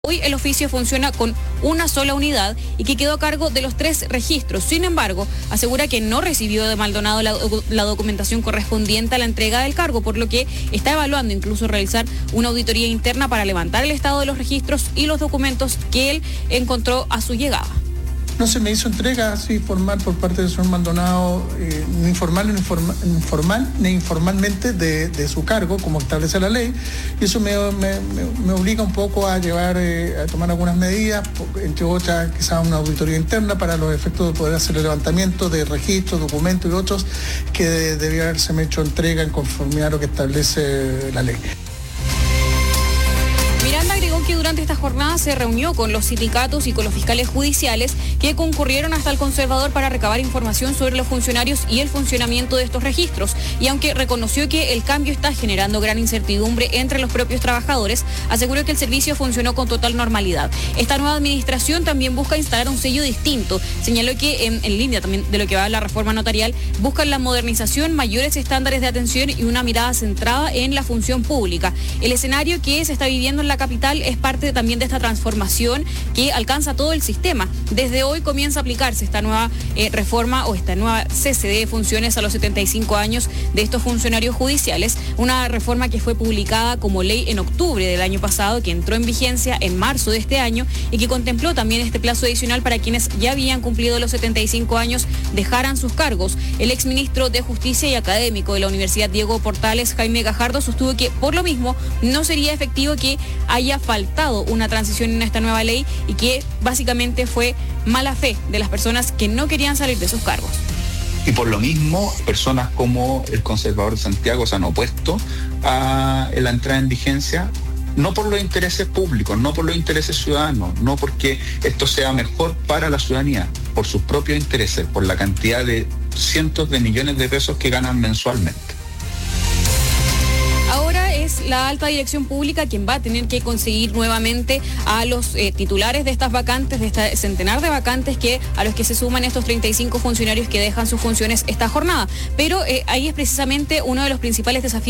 Hoy el oficio funciona con una sola unidad y que quedó a cargo de los 3 registros. Sin embargo, asegura que no recibió de Maldonado la documentación correspondiente a la entrega del cargo, por lo que está evaluando incluso realizar una auditoría interna para levantar el estado de los registros y los documentos que él encontró a su llegada. No se me hizo entrega así formal por parte del señor Maldonado, ni formal ni informalmente de su cargo, como establece la ley, y eso me obliga un poco a tomar algunas medidas, entre otras quizás una auditoría interna para los efectos de poder hacer el levantamiento de registros, documentos y otros que debía haberse hecho entrega en conformidad a lo que establece la ley. Miranda agregó que durante esta jornada se reunió con los sindicatos y con los fiscales judiciales que concurrieron hasta el conservador para recabar información sobre los funcionarios y el funcionamiento de estos registros. Y aunque reconoció que el cambio está generando gran incertidumbre entre los propios trabajadores, aseguró que el servicio funcionó con total normalidad. Esta nueva administración también busca instalar un sello distinto. Señaló que en línea también de lo que va la reforma notarial, buscan la modernización, mayores estándares de atención y una mirada centrada en la función pública. El escenario que se está viviendo en la capital es parte también de esta transformación que alcanza todo el sistema. Desde hoy comienza a aplicarse esta nueva reforma o esta nueva cese de funciones a los 75 años de estos funcionarios judiciales, una reforma que fue publicada como ley en octubre del año pasado, que entró en vigencia en marzo de este año y que contempló también este plazo adicional para quienes ya habían cumplido los 75 años dejaran sus cargos. El exministro de Justicia y académico de la Universidad Diego Portales, Jaime Gajardo, sostuvo que por lo mismo no sería efectivo que haya faltado una transición en esta nueva ley y que básicamente fue mala fe de las personas que no querían salir de sus cargos. Y por lo mismo, personas como el conservador de Santiago se han opuesto a la entrada en vigencia, no por los intereses públicos, no por los intereses ciudadanos, no porque esto sea mejor para la ciudadanía, por sus propios intereses, por la cantidad de cientos de millones de pesos que ganan mensualmente. Ahora es la alta dirección pública quien va a tener que conseguir nuevamente a los titulares de estas vacantes, de este centenar de vacantes a los que se suman estos 35 funcionarios que dejan sus funciones esta jornada. Pero ahí es precisamente uno de los principales desafíos